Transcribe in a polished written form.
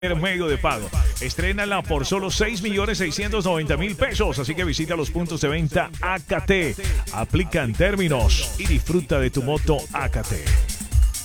medio de pago. Estrénala por solo 6.690.000 pesos. Así que visita los puntos de venta AKT. Aplican términos y disfruta de tu moto AKT.